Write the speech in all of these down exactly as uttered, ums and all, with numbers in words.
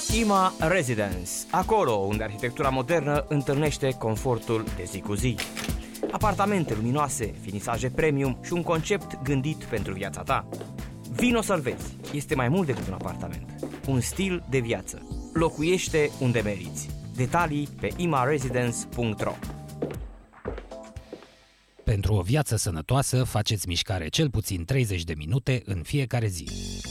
Ima Residence, acolo unde arhitectura modernă întâlnește confortul de zi cu zi. Apartamente luminoase, finisaje premium și un concept gândit pentru viața ta. Vino să-l vezi, este mai mult decât un apartament, un stil de viață. Locuiește unde meriți. Detalii pe ima residence punct ro. Pentru o viață sănătoasă, faceți mișcare cel puțin treizeci de minute în fiecare zi.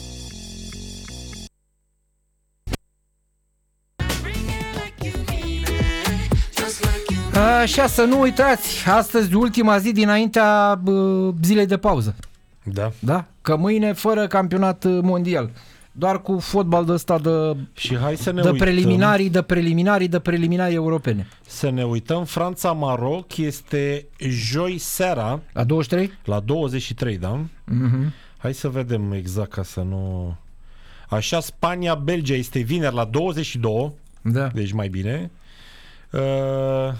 Așa, să nu uitați, astăzi ultima zi dinaintea uh, zilei de pauză. Da. Da? Că mâine fără campionat mondial. Doar cu fotbal de ăsta de, și hai să ne de uităm, preliminarii, de preliminarii, de preliminarii europene. Să ne uităm, Franța-Maroc este joi seara. La douăzeci și trei? La douăzeci și trei, da? Mm-hmm. Hai să vedem exact ca să nu... Așa, Spania-Belgia este vineri la douăzeci și doi. Da. Deci mai bine. Uh...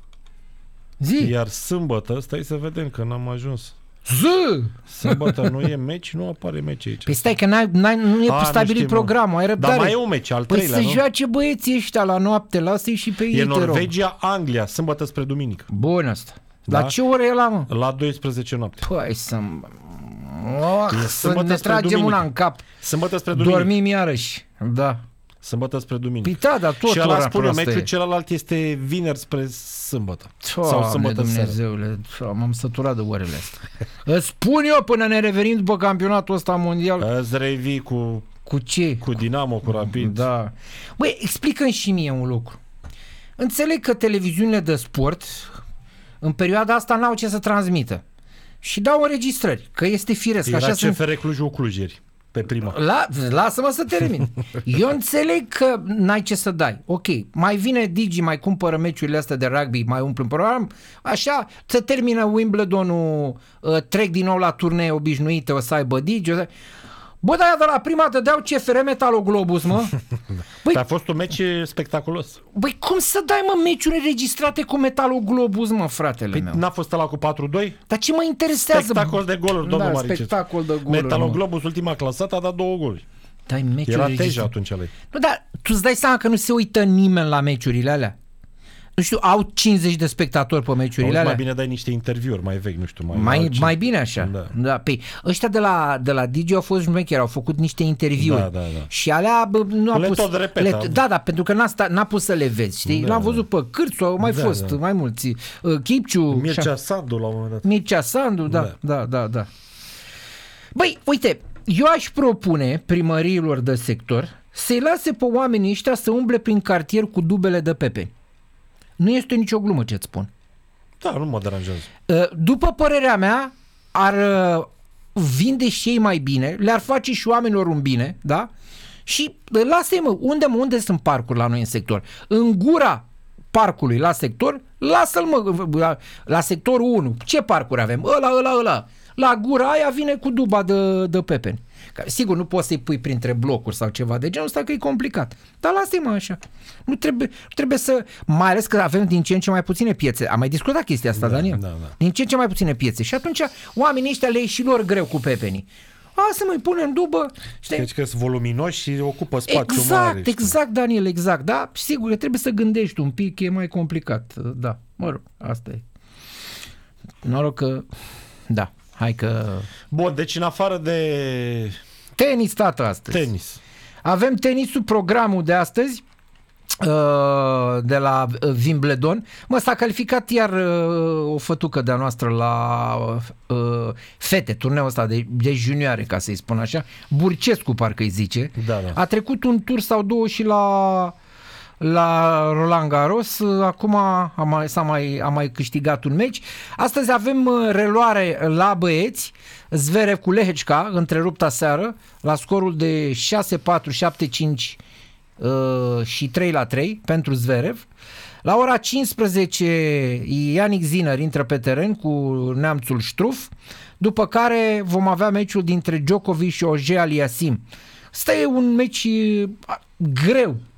Zi! Iar sâmbătă, stai să vedem că n-am ajuns. Zi! Sâmbătă nu e meci, nu apare meci aici. Păi stai că n-ai, n-ai, nu e A, stabilit nu programul, ai răbdare. Dar mai e un meci, al păi treilea, să nu? joace băieții ăștia la noapte, lasă-i și pe ei. E Norvegia-Anglia, sâmbătă spre duminică. Bun asta. Da? La ce oră e la, mă? La douăsprezece noapte. Păi să... Oh, E să sâmbătă ne spre tragem duminică. una în cap. Sâmbătă spre duminică. Dormim iarăși. Da. Sâmbătă spre duminică. Păi da, dar tot și ăla ora spune, proastă meciul e. celălalt este vineri spre sâmbătă. Doamne, sau sâmbătă seara. Dumnezeule, m-am săturat de orele astea. Îți spun eu până ne revenim după campionatul ăsta mondial. Îți revii cu, Cu ce? cu Dinamo, cu Rapid. Da. Băi, explică-mi și mie un lucru. Înțeleg că televiziunile de sport în perioada asta n-au ce să transmită. Și dau înregistrări, că este firesc. Era Așa C F R Clujul Clujeri pe prima. La, lasă-mă să termin. Eu înțeleg că n-ai ce să dai. Ok, mai vine Digi, mai cumpără meciurile astea de rugby, mai umplă un program, așa, se termină Wimbledon-ul, uh, trec din nou la turnee obișnuite, o să aibă Digi. O să... Bă, dar de la prima dădeau C F R Metaloglobus, mă. Băi, A fost un meci spectaculos. băi, cum să dai, mă, meciuri înregistrate cu Metaloglobus, mă, fratele Păi meu? n-a fost ăla cu patru doi? Dar ce mă interesează? Spectacol de goluri, domnul da, Maricescu. spectacol de goluri. Metaloglobus, ultima clasată, a dat două goluri. Dai meciuri Era înregistrate. Teja atunci alei. Nu, dar tu îți dai seama că nu se uită nimeni la meciurile alea? Nu știu, au cincizeci de spectatori pe meciurile Auzi, alea? mai bine dai niște interviuri mai vechi, nu știu, mai Mai, altceva. mai bine așa. Da. Da. Păi, ăștia de la, de la Digi au fost șmecheri, au făcut niște interviuri. Da, da, da. Și alea bă, nu a Le pus... tot repetă. Le, da, da, pentru că n-a, sta, n-a pus să le vezi, știi? Da, L-am da. văzut pe Cârțu, au mai Da, fost da. mai mulți. Uh, Chipciu. Mircea Sandu la un moment dat. Mircea Sandu, da, da, da, da, da. Băi, uite, eu aș propune primăriilor de sector să-i lase pe oamenii ăștia să umble prin cartier cu dubele de pepeni. Nu este nicio glumă ce-ți spun. Da, nu mă deranjează. După părerea mea, ar vinde și ei mai bine, le-ar face și oamenilor un bine, da? Și lasă-i, mă, unde, mă, unde sunt parcuri la noi în sector? În gura parcului la sector, lasă-l, mă, la, la sectorul unu. Ce parcuri avem? Ăla, ăla, ăla. La gura aia vine cu duba de, de pepeni. Sigur, nu poți să-i pui printre blocuri sau ceva de genul ăsta, că e complicat. Dar lasă-i, mă, așa. Nu trebuie, trebuie să... Mai ales că avem din ce în ce mai puține piețe. Am mai discutat chestia asta, da, Daniel. Da, da. Din ce în ce mai puține piețe. Și atunci oamenii ăștia le e și lor greu cu pepenii. A, să mai punem dubă. Știi? Deci că sunt voluminoși și ocupă spațiu Exact, mare. exact, Daniel, exact. Da, sigur că trebuie să gândești un pic, e mai complicat. Da, mă rog, asta e. Noroc că... Da, hai că... Bun, deci în afară de Tenis, tată, astăzi. tenis. Avem tenisul, programul de astăzi de la Wimbledon. Mă, s-a calificat iar o fătucă de-a noastră la fete, turneul ăsta de, de junioare, ca să-i spun așa. Burcescu, parcă îi zice. Da, da. A trecut un tur sau două și la la Roland Garros, acum a mai, s-a mai, a mai câștigat un meci. Astăzi avem reluare la băieți, Zverev cu Lehecka, întrerupt aseară, la scorul de șase patru, șapte cinci uh, și trei la trei pentru Zverev. La ora cincisprezece Yannick Sinner intră pe teren cu neamțul Struff, după care vom avea meciul dintre Djokovic și Auger Aliassime. Ăsta e un meci greu,